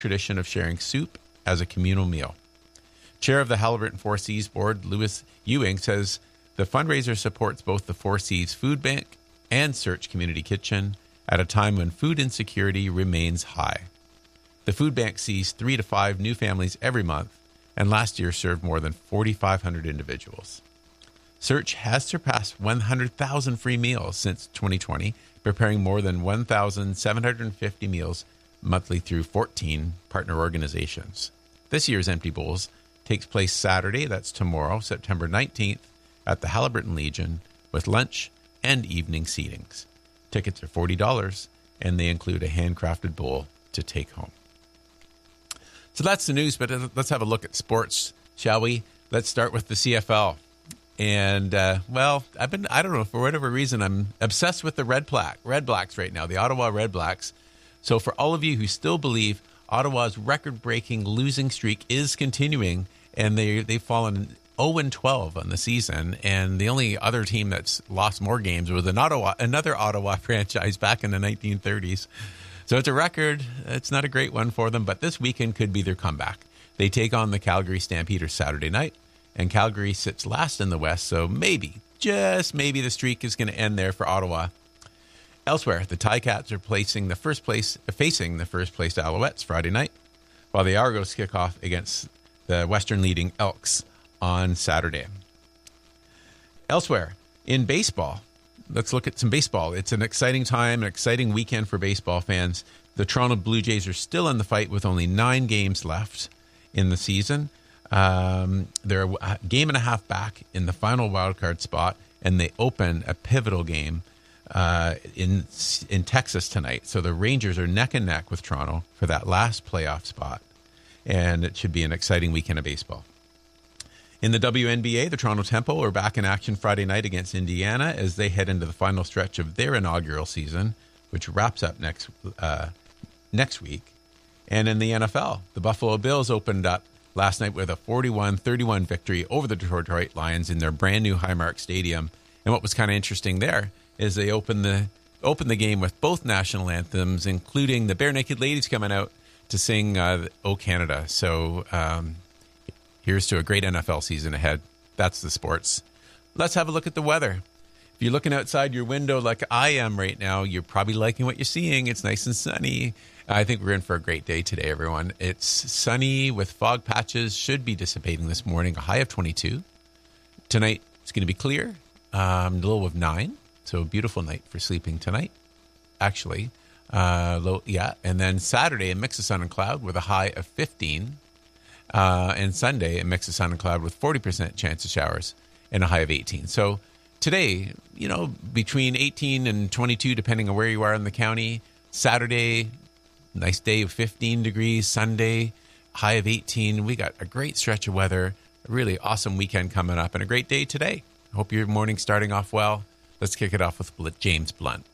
tradition of sharing soup as a communal meal. Chair of the Haliburton Four Seas Board, Louis Ewing, says the fundraiser supports both the Four Seas Food Bank and Search Community Kitchen at a time when food insecurity remains high. The food bank sees 3 to 5 new families every month, and last year served more than 4,500 individuals. Search has surpassed 100,000 free meals since 2020, preparing more than 1,750 meals monthly through 14 partner organizations. This year's Empty Bowls takes place Saturday, that's tomorrow, September 19th, at the Haliburton Legion with lunch and evening seatings. Tickets are $40, and they include a handcrafted bowl to take home. So that's the news, but let's have a look at sports, shall we? Let's start with the CFL. And, I don't know, for whatever reason, I'm obsessed with the Red Blacks right now, the Ottawa Red Blacks. So for all of you who still believe Ottawa's record-breaking losing streak is continuing, and they've fallen 0-12 on the season, and the only other team that's lost more games was another Ottawa franchise back in the 1930s. So it's a record. It's not a great one for them, but this weekend could be their comeback. They take on the Calgary Stampeders Saturday night, and Calgary sits last in the West, so maybe, just maybe, the streak is going to end there for Ottawa. Elsewhere, the Ticats are facing the first place Alouettes Friday night, while the Argos kick off against the Western leading Elks on Saturday. Elsewhere, in baseball, let's look at some baseball. It's an exciting time, an exciting weekend for baseball fans. The Toronto Blue Jays are still in the fight with only 9 games left in the season. They're a game and a half back in the final wildcard spot, and they open a pivotal game in Texas tonight. So the Rangers are neck and neck with Toronto for that last playoff spot, and it should be an exciting weekend of baseball. In the WNBA, the Toronto Tempo are back in action Friday night against Indiana as they head into the final stretch of their inaugural season, which wraps up next week. And in the NFL, the Buffalo Bills opened up last night with a 41-31 victory over the Detroit Lions in their brand new Highmark Stadium. And what was kind of interesting there is they opened the game with both national anthems, including the Bare Naked Ladies coming out to sing "O Canada." So here's to a great NFL season ahead. That's the sports. Let's have a look at the weather. If you're looking outside your window like I am right now, you're probably liking what you're seeing. It's nice and sunny. I think we're in for a great day today, everyone. It's sunny with fog patches, should be dissipating this morning, a high of 22. Tonight, it's going to be clear, low of 9. So a beautiful night for sleeping tonight, actually. And then Saturday, a mix of sun and cloud with a high of 15. And Sunday, a mix of sun and cloud with 40% chance of showers and a high of 18. So today, between 18 and 22, depending on where you are in the county. Saturday, nice day of 15 degrees. Sunday, high of 18. We got a great stretch of weather, a really awesome weekend coming up, and a great day today. Hope your morning's starting off well. Let's kick it off with James Blunt.